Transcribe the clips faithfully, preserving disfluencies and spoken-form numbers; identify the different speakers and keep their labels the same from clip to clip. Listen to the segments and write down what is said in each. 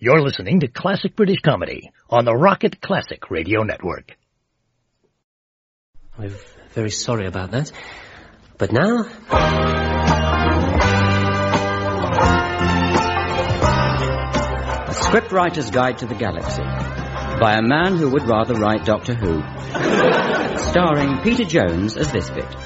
Speaker 1: You're listening to Classic British Comedy on the Rocket Classic Radio Network.
Speaker 2: I'm very sorry about that. But now...
Speaker 3: A Scriptwriter's Guide to the Galaxy by a man who would rather write Doctor Who. Starring Peter Jones as this bit.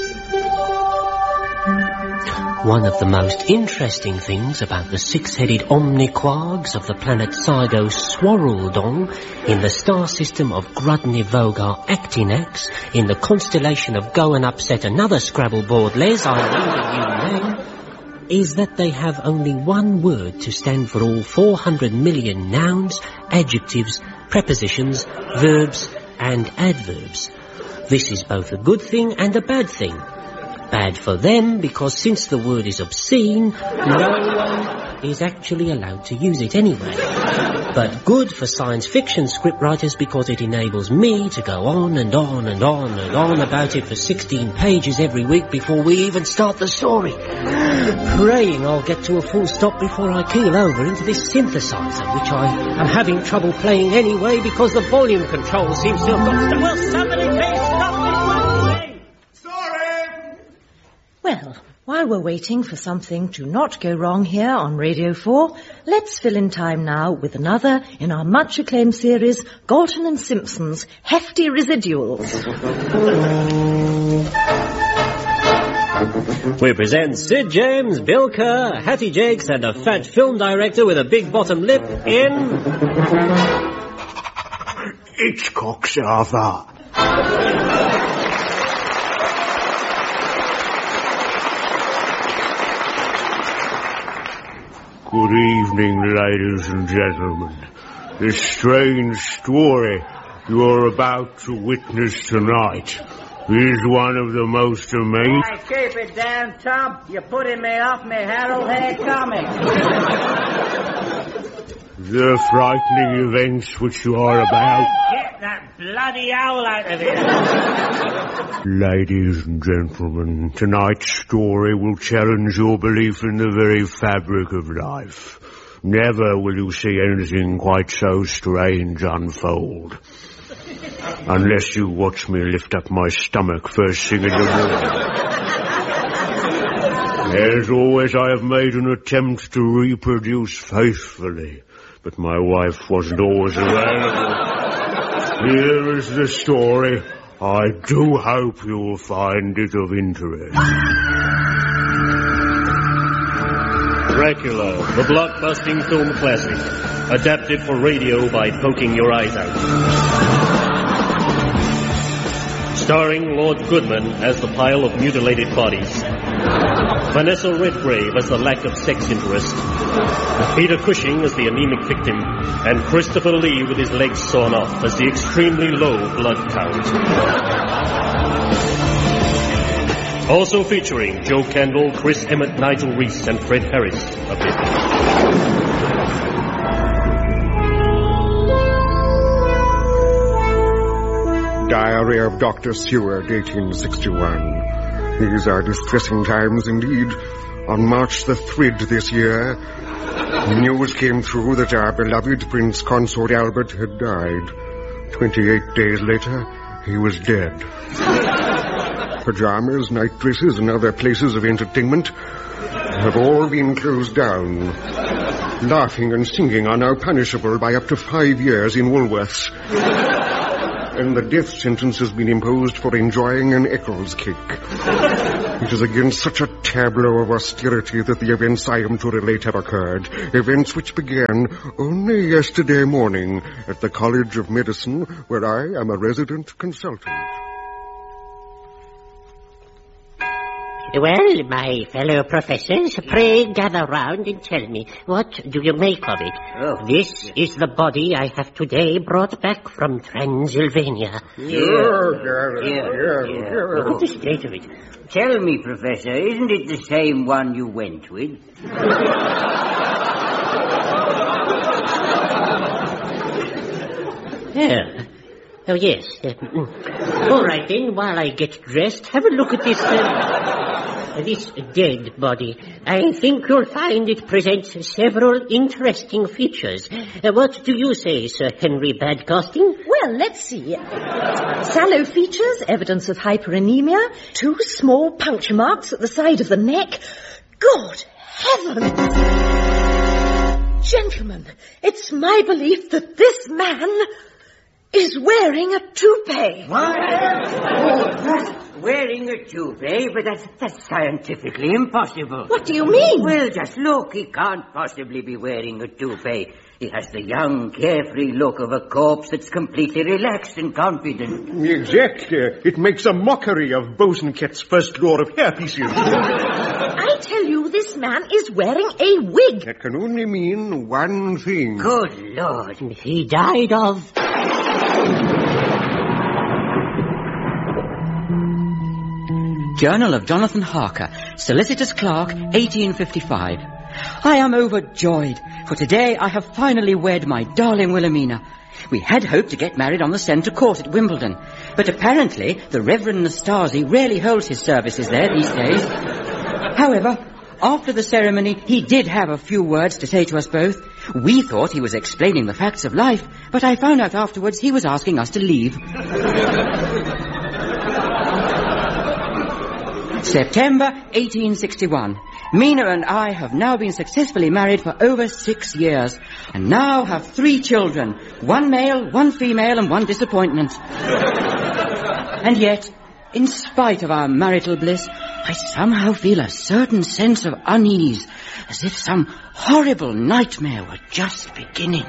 Speaker 2: One of the most interesting things about the six-headed omniquargs of the planet Cygo Swaraldong in the star system of Grudny Vogar Actinax in the constellation of Go and Upset Another Scrabble Board Les, I wonder you name, is that they have only one word to stand for all four hundred million nouns, adjectives, prepositions, verbs and adverbs. This is both a good thing and a bad thing. Bad for them, because since the word is obscene, no one is actually allowed to use it anyway. But good for science fiction scriptwriters, because it enables me to go on and on and on and on about it for sixteen pages every week before we even start the story. Praying I'll get to a full stop before I keel over into this synthesizer, which I am having trouble playing anyway because the volume control seems to have got... Well, somebody please stop me!
Speaker 4: Well, while we're waiting for something to not go wrong here on Radio four, let's fill in time now with another in our much-acclaimed series, Galton and Simpson's Hefty Residuals.
Speaker 2: We present Sid James, Bill Kerr, Hattie Jakes, and a fat film director with a big bottom lip in...
Speaker 5: Hitchcock's Arthur. Good evening, ladies and gentlemen. The strange story you are about to witness tonight is one of the most amazing...
Speaker 6: Hey, keep it down, Tom. You're putting me off my Harold Hair comic.
Speaker 5: The frightening events which you are about...
Speaker 6: Get that bloody owl out of here.
Speaker 5: Ladies and gentlemen, tonight's story will challenge your belief in the very fabric of life. Never will you see anything quite so strange unfold. Unless you watch me lift up my stomach first thing in the morning. As always, I have made an attempt to reproduce faithfully, but my wife wasn't always available. Here is the story. I do hope you'll find it of interest.
Speaker 7: Dracula, the blockbusting film classic, adapted for radio by poking your eyes out. Starring Lord Goodman as the pile of mutilated bodies, Vanessa Redgrave as the lack of sex interest, Peter Cushing as the anemic victim, and Christopher Lee with his legs sawn off as the extremely low blood count. Also featuring Joe Kendall, Chris Emmett, Nigel Reese, and Fred Harris. A bit.
Speaker 8: Diary of Doctor Seward, eighteen sixty-one. These are distressing times indeed. On March the third this year, news came through that our beloved Prince Consort Albert had died. Twenty-eight days later, he was dead. Pajamas, night dresses, and other places of entertainment have all been closed down. Laughing and singing are now punishable by up to five years in Woolworths. And the death sentence has been imposed for enjoying an Eccles cake. It is against such a tableau of austerity that the events I am to relate have occurred. Events which began only yesterday morning at the College of Medicine, where I am a resident consultant.
Speaker 9: Well, my fellow professors, pray gather round and tell me, what do you make of it? Oh. This is the body I have today brought back from Transylvania.
Speaker 6: Yeah, yeah, yeah, yeah.
Speaker 9: What's the state of it?
Speaker 6: Tell me, Professor, isn't it the same one you went with?
Speaker 9: Yeah. Oh, yes. Uh, all right, then, while I get dressed, have a look at this... Uh... This dead body, I think you'll find it presents several interesting features. Uh, what do you say, Sir Henry Badcasting?
Speaker 4: Well, let's see. Sallow features, evidence of hyperenemia, two small puncture marks at the side of the neck. Good heavens! Gentlemen, it's my belief that this man is wearing a toupee.
Speaker 10: What? Oh, wearing a toupee? But that's, that's scientifically impossible.
Speaker 4: What do you mean?
Speaker 10: Well, just look. He can't possibly be wearing a toupee. He has the young, carefree look of a corpse that's completely relaxed and confident.
Speaker 8: Exactly. It makes a mockery of Bosanquet's first law of hairpieces.
Speaker 4: I tell you, this man is wearing a wig.
Speaker 8: That can only mean one thing.
Speaker 10: Good Lord.
Speaker 9: He died of...
Speaker 3: Journal of Jonathan Harker, Solicitor's Clerk, eighteen fifty-five. I am overjoyed, for today I have finally wed my darling Wilhelmina. We had hoped to get married on the Centre Court at Wimbledon, but apparently the Reverend Nastasi rarely holds his services there these days. However, after the ceremony, he did have a few words to say to us both. We thought he was explaining the facts of life, but I found out afterwards he was asking us to leave. September eighteen sixty-one. Mina and I have now been successfully married for over six years, and now have three children, one male, one female, and one disappointment. And yet, in spite of our marital bliss, I somehow feel a certain sense of unease, as if some horrible nightmare were just beginning.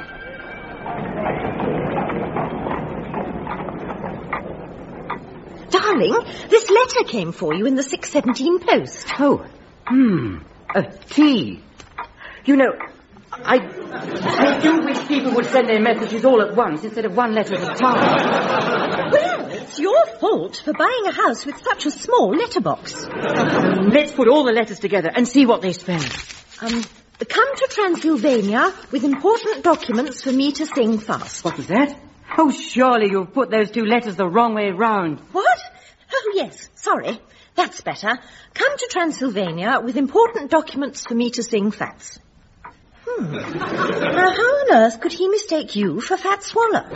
Speaker 4: Darling, this letter came for you in the six seventeen post.
Speaker 3: Oh, hmm, a tea. You know, I, I do wish people would send their messages all at once instead of one letter at a time.
Speaker 4: Well, it's your fault for buying a house with such a small letterbox.
Speaker 3: Um, let's put all the letters together and see what they spell.
Speaker 4: Um, come to Transylvania with important documents for me to sing fast.
Speaker 3: What was that? Oh, surely you've put those two letters the wrong way round.
Speaker 4: What? Oh, yes, sorry. That's better. Come to Transylvania with important documents for me to sing Fats. Hmm. Now, how on earth could he mistake you for Fat Swallow?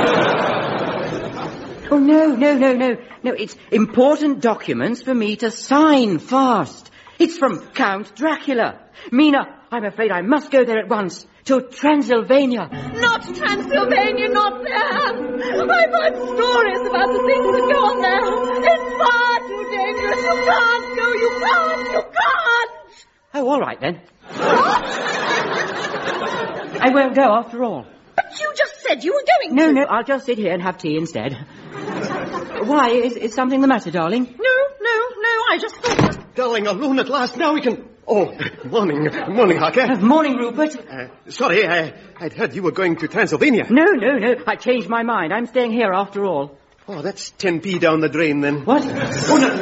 Speaker 3: Oh, no, no, no, no. No, it's important documents for me to sign fast. It's from Count Dracula. Mina, I'm afraid I must go there at once. To Transylvania.
Speaker 4: Not Transylvania, not there. I've heard stories about the things that go on there. It's far too dangerous. You can't go, you can't, you can't.
Speaker 3: Oh, all right then.
Speaker 4: What?
Speaker 3: I won't go after all.
Speaker 4: But you just said you were going
Speaker 3: no,
Speaker 4: to.
Speaker 3: No, no, I'll just sit here and have tea instead. Why? Is, is something the matter, darling?
Speaker 4: No, no, no, I just thought...
Speaker 8: Darling, alone at last. Now we can... Oh, morning. Morning, Harker.
Speaker 3: Uh, morning, Rupert.
Speaker 8: Uh, sorry, I, I'd heard you were going to Transylvania.
Speaker 3: No, no, no. I changed my mind. I'm staying here after all.
Speaker 8: Oh, that's ten p down the drain, then.
Speaker 3: What? Oh, no.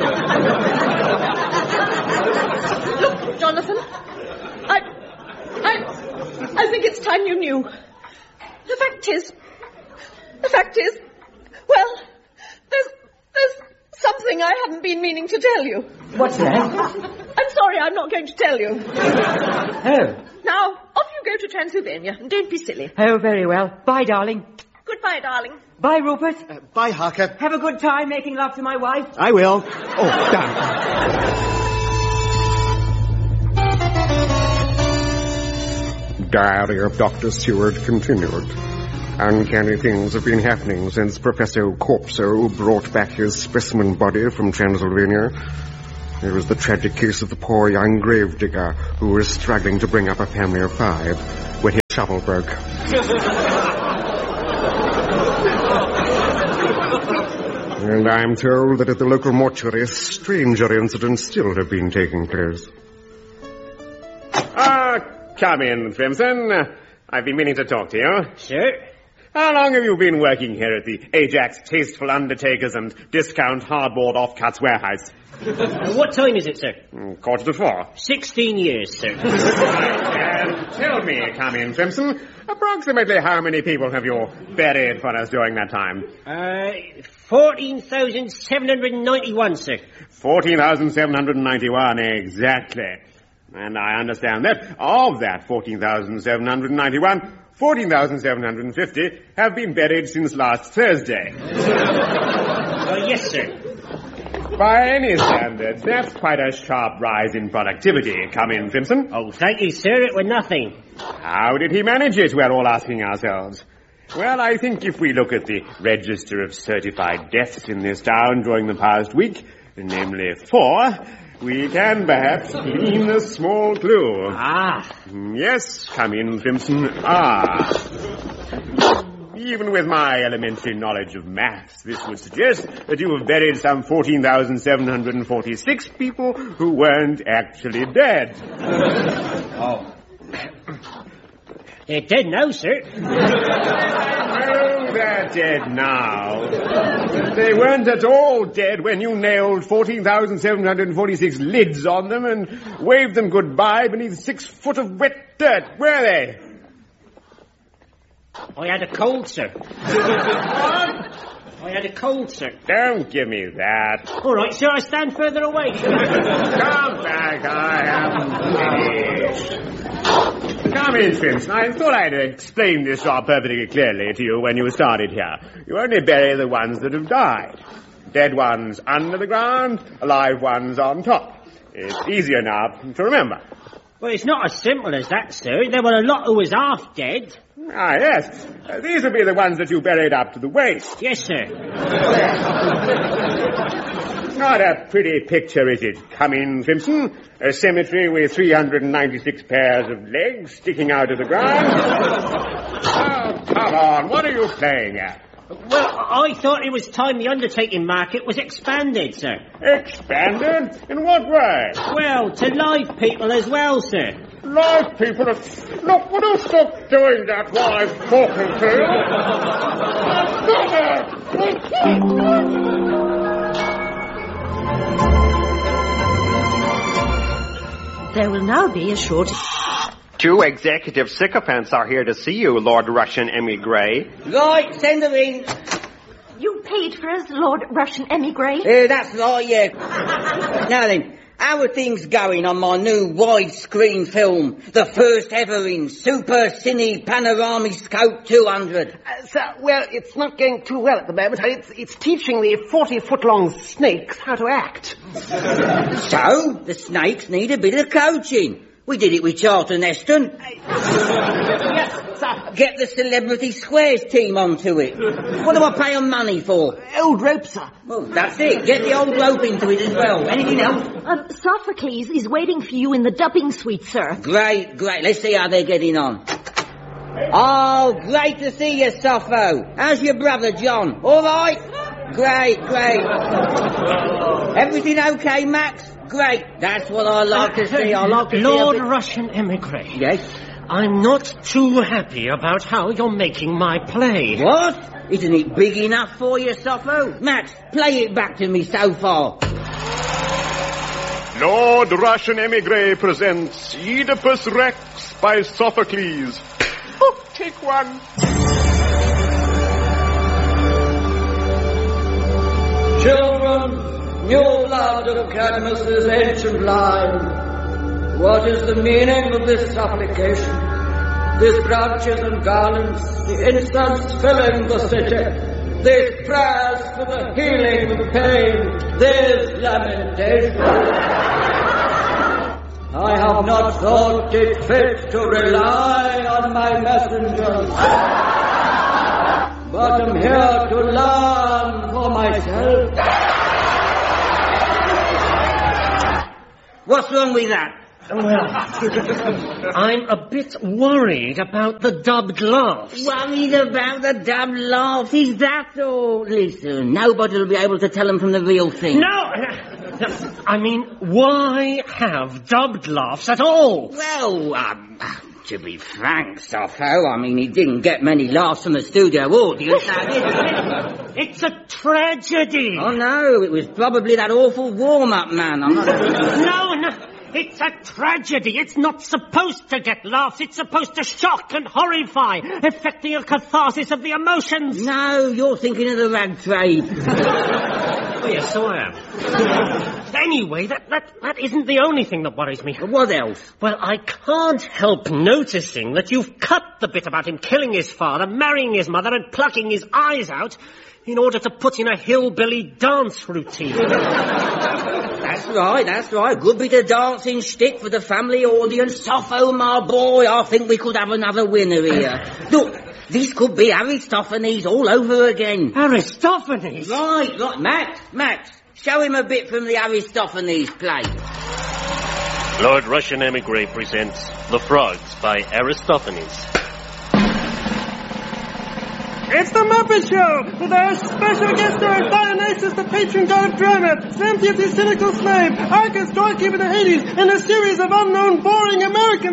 Speaker 4: Look, Jonathan. I... I... I think it's time you knew. The fact is... The fact is... Well, there's... There's... something I haven't been meaning to tell you.
Speaker 3: What's that?
Speaker 4: I'm sorry, I'm not going to tell you.
Speaker 3: Oh.
Speaker 4: Now, off you go to Transylvania, and don't be silly.
Speaker 3: Oh, very well. Bye, darling.
Speaker 4: Goodbye, darling.
Speaker 3: Bye, Rupert.
Speaker 8: Uh, bye, Harker.
Speaker 3: Have a good time making love to my wife.
Speaker 8: I will. Oh, damn. Diary of Doctor Seward continued. Uncanny things have been happening since Professor Corpso brought back his specimen body from Transylvania. There was the tragic case of the poor young gravedigger who was struggling to bring up a family of five when his shovel broke. And I'm told that at the local mortuary, stranger incidents still have been taking place.
Speaker 11: Ah, come in, Frimson. Uh, I've been meaning to talk to you.
Speaker 10: Sir?
Speaker 11: How long have you been working here at the Ajax Tasteful Undertakers and Discount Hardboard Offcuts Warehouse?
Speaker 7: What time is it, sir?
Speaker 11: Mm, quarter to four.
Speaker 7: Sixteen years, sir.
Speaker 11: And tell me, come in, Simpson. Approximately how many people have you buried for us during that time?
Speaker 9: Uh, fourteen thousand seven hundred ninety-one, sir.
Speaker 11: fourteen thousand seven hundred ninety-one, exactly. And I understand that of that fourteen thousand seven hundred ninety-one, fourteen thousand seven hundred fifty have been buried since last Thursday.
Speaker 9: Uh, yes, sir.
Speaker 11: By any standards, that's quite a sharp rise in productivity. Come in, Simpson.
Speaker 9: Oh, thank you, sir. It was nothing.
Speaker 11: How did he manage it, we're all asking ourselves. Well, I think if we look at the register of certified deaths in this town during the past week, namely four, we can perhaps glean a small clue.
Speaker 9: Ah.
Speaker 11: Yes, come in, Simpson. Ah. Even with my elementary knowledge of maths, this would suggest that you have buried some fourteen thousand seven hundred forty-six people who weren't actually dead.
Speaker 9: Oh. They're dead now, sir.
Speaker 11: Oh, they're dead now. They weren't at all dead when you nailed fourteen thousand seven hundred forty-six lids on them and waved them goodbye beneath six foot of wet dirt, were they?
Speaker 9: I had a cold, sir. I had a cold, sir.
Speaker 11: Don't give me that.
Speaker 9: All right, sir, I stand further away.
Speaker 11: Come back, I am finished. Come in, Simpson. I thought I'd explained this job perfectly clearly to you when you started here. You only bury the ones that have died. Dead ones under the ground, alive ones on top. It's easier now to remember.
Speaker 9: Well, it's not as simple as that, sir. There were a lot who was half dead.
Speaker 11: Ah, yes. Uh, these would be the ones that you buried up to the waist.
Speaker 9: Yes, sir.
Speaker 11: Not a pretty picture, is it? Come in, Simpson. A cemetery with three hundred ninety-six pairs of legs sticking out of the ground. Oh, come on. What are you playing at?
Speaker 9: Well, I thought it was time the undertaking market was expanded, sir.
Speaker 11: Expanded? In what way?
Speaker 9: Well, to live people as well, sir.
Speaker 11: Live people? Look, would you stop doing that while I'm talking
Speaker 4: to you? There will now be a short...
Speaker 12: Two executive sycophants are here to see you, Lord Russian emigre.
Speaker 3: Right, send them in.
Speaker 13: You paid for us, Lord Russian emigre?
Speaker 3: Uh, that's right, yeah. Now then, how are things going on my new widescreen film, the first ever in Super Cine Panoramic Scope two hundred?
Speaker 14: Uh, sir, well, it's not going too well at the moment. It's, it's teaching the forty-foot-long snakes how to act.
Speaker 3: So, the snakes need a bit of coaching. We did it with Charlton Heston.
Speaker 14: Yes, sir.
Speaker 3: Get the Celebrity Squares team onto it. What do I pay them money for?
Speaker 14: Old rope, sir.
Speaker 3: Well, that's it. Get the old rope into it as well. Anything else?
Speaker 13: Um, Sophocles is waiting for you in the dubbing suite, sir.
Speaker 3: Great, great. Let's see how they're getting on. Oh, great to see you, Sopho. How's your brother, John? All right? Great, great. Everything okay, Max? Great. That's what I like to see. I like to
Speaker 2: Lord
Speaker 3: see... Lord
Speaker 2: Russian emigre.
Speaker 3: Yes?
Speaker 2: I'm not too happy about how you're making my play.
Speaker 3: What? Isn't it big enough for you, Sopho? Max, play it back to me so far.
Speaker 8: Lord Russian emigre presents Oedipus Rex by Sophocles. Oh, take one.
Speaker 15: Children, new blood of Cadmus's ancient line. What is the meaning of this supplication? These branches and garlands, the incense filling the city. These prayers for the healing of pain. These lamentations. I have not thought it fit to rely on my messengers, but am here to learn for myself.
Speaker 3: What's wrong with that?
Speaker 2: Well, I'm a bit worried about the dubbed laughs.
Speaker 3: Worried about the dubbed laughs? Is that all? Listen, nobody will be able to tell them from the real thing.
Speaker 2: No! I mean, why have dubbed laughs at all?
Speaker 3: Well, um, to be frank, Sopho, I mean, he didn't get many laughs from the studio audience.
Speaker 2: It's a tragedy.
Speaker 3: Oh, no, it was probably that awful warm-up man. I'm not...
Speaker 2: No, no. It's a tragedy. It's not supposed to get laughs. It's supposed to shock and horrify, effecting a catharsis of the emotions.
Speaker 10: No, you're thinking of the rag trade.
Speaker 2: Oh, yes, so I am. Anyway, that, that, that isn't the only thing that worries me.
Speaker 10: What else?
Speaker 2: Well, I can't help noticing that you've cut the bit about him killing his father, marrying his mother, and plucking his eyes out in order to put in a hillbilly dance routine.
Speaker 10: That's right, that's right. Good bit of dancing shtick for the family audience. Soffo, my boy, I think we could have another winner here. Look, this could be Aristophanes all over again.
Speaker 2: Aristophanes?
Speaker 10: Right, right. Max, Max, show him a bit from the Aristophanes play.
Speaker 7: Lord Russian Emigre presents The Frogs by Aristophanes.
Speaker 16: It's the Muppet Show, with our special guest star Dionysus, the patron god of drama, Xanthias the cynical slave, Arcus, doorkeeper to Hades, and a series of unknown boring Americans.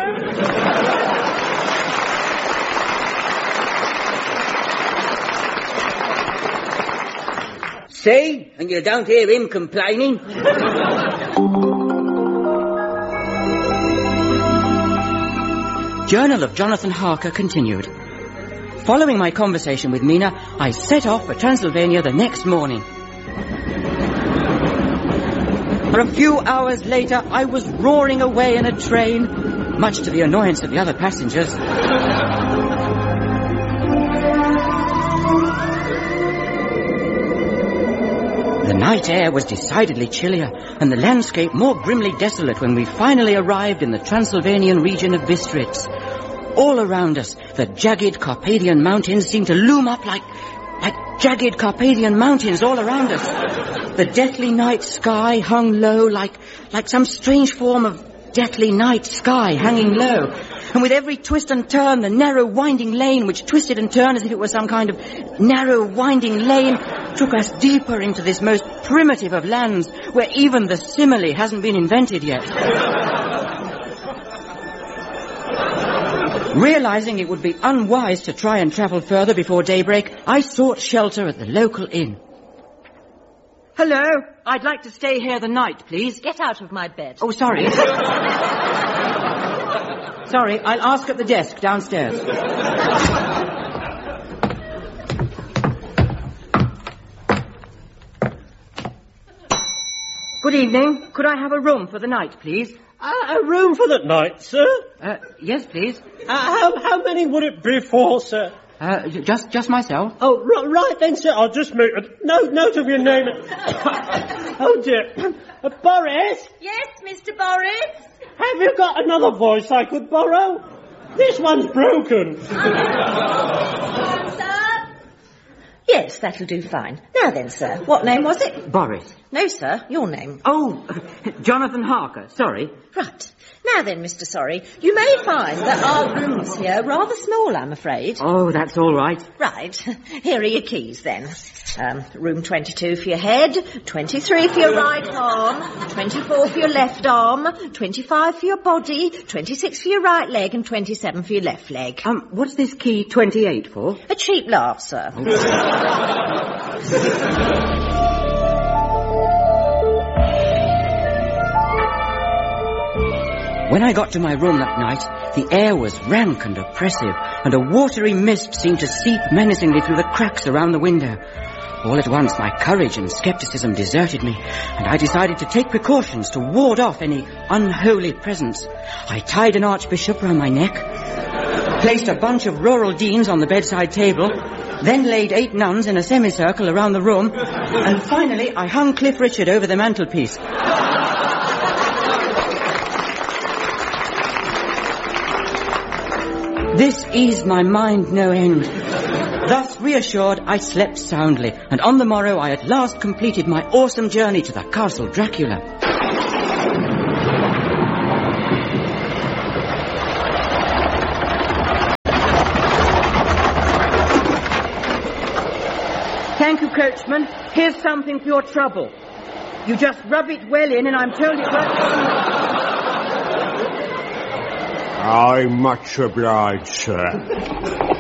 Speaker 10: See? And you don't hear him complaining.
Speaker 3: Journal of Jonathan Harker continued. Following my conversation with Mina, I set off for Transylvania the next morning. For a few hours later, I was roaring away in a train, much to the annoyance of the other passengers. The night air was decidedly chillier, and the landscape more grimly desolate when we finally arrived in the Transylvanian region of Bistritz. All around us, the jagged Carpathian mountains seemed to loom up like, like jagged Carpathian mountains all around us. The deathly night sky hung low like, like some strange form of deathly night sky hanging low. And with every twist and turn, the narrow winding lane, which twisted and turned as if it was some kind of narrow winding lane, took us deeper into this most primitive of lands, where even the simile hasn't been invented yet. Realizing it would be unwise to try and travel further before daybreak, I sought shelter at the local inn. Hello, I'd like to stay here the night, please.
Speaker 4: Get out of my bed.
Speaker 3: Oh, sorry. Sorry, I'll ask at the desk downstairs. Good evening. Could I have a room for the night, please?
Speaker 2: Uh, a room for the night, sir?
Speaker 3: Uh, yes, please.
Speaker 2: Uh, how, how many would it be for, sir?
Speaker 3: Uh, just, just myself.
Speaker 2: Oh, r- right then, sir. I'll just make a note, note of your name. Oh, dear. Uh, Boris?
Speaker 13: Yes, Mister Boris?
Speaker 2: Have you got another voice I could borrow? This one's broken.
Speaker 4: Yes, that'll do fine. Now then, sir, what name was it?
Speaker 3: Boris.
Speaker 4: No, sir, your name.
Speaker 3: Oh, Jonathan Harker, sorry.
Speaker 4: Right. Now then, Mister Sorry, you may find that our rooms here are rather small, I'm afraid.
Speaker 3: Oh, that's all right.
Speaker 4: Right. Here are your keys, then. Um, room twenty-two for your head, twenty-three for your right arm, twenty-four for your left arm, twenty-five for your body, twenty-six for your right leg, and twenty-seven for your left leg.
Speaker 3: Um, what's this key twenty-eight for?
Speaker 4: A cheap laugh, sir.
Speaker 3: When I got to my room that night, the air was rank and oppressive, and a watery mist seemed to seep menacingly through the cracks around the window. All at once, my courage and skepticism deserted me, and I decided to take precautions to ward off any unholy presence. I tied an archbishop round my neck, placed a bunch of rural deans on the bedside table, then laid eight nuns in a semicircle around the room, and finally I hung Cliff Richard over the mantelpiece. This eased my mind no end. Thus reassured, I slept soundly, and on the morrow I at last completed my awesome journey to the Castle Dracula. Thank you, coachman. Here's something for your trouble. You just rub it well in, and I'm told it works.
Speaker 5: I'm much obliged, sir.